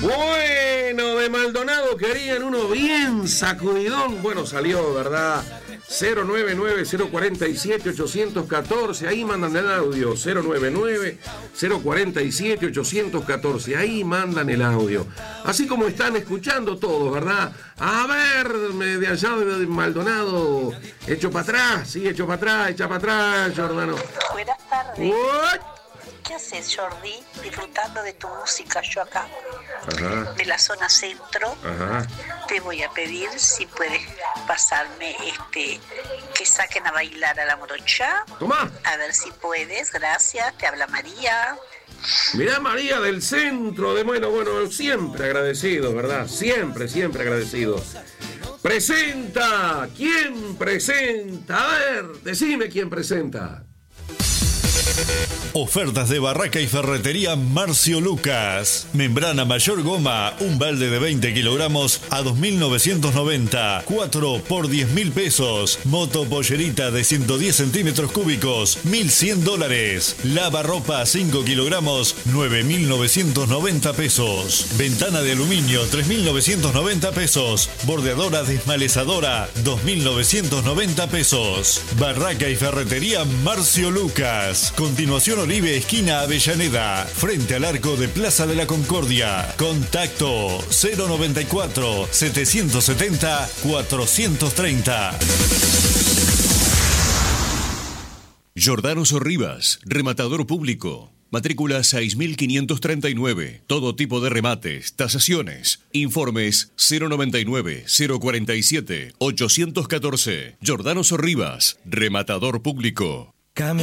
Bueno, de Maldonado querían uno bien sacudidón. Bueno, salió, ¿verdad? 099-047-814. Ahí mandan el audio. 099-047-814. Ahí mandan el audio. Así como están escuchando todos, ¿verdad? A ver, de allá de Maldonado. Hecho para atrás, sí, hecho para atrás, echa para atrás, Jordano. Buenas tardes. What? ¿Qué haces, Jordi? Disfrutando de tu música, yo acá, Ajá. de la zona centro. Ajá. Te voy a pedir si puedes pasarme que saquen a bailar a la morocha. Tomá. A ver si puedes, gracias. Te habla María. Mirá, María del centro de bueno, siempre agradecido, ¿verdad? Siempre agradecido. ¡Presenta! ¿Quién presenta? A ver, decime quién presenta. Ofertas de Barraca y Ferretería Marcio Lucas. Membrana mayor goma, un balde de 20 kilogramos a 2.990. 4 por 10.000 pesos. Moto pollerita de 110 centímetros cúbicos, $1.100. Lavarropa 5 kilogramos, 9.990 pesos. Ventana de aluminio, 3.990 pesos. Bordeadora desmalezadora, 2.990 pesos. Barraca y Ferretería Marcio Lucas. Continuación Oribe, esquina Avellaneda, frente al arco de Plaza de la Concordia. Contacto 094-770-430. Jordano Sorribas, rematador público. Matrícula 6539. Todo tipo de remates, tasaciones. Informes 099-047-814. Jordano Sorribas, rematador público.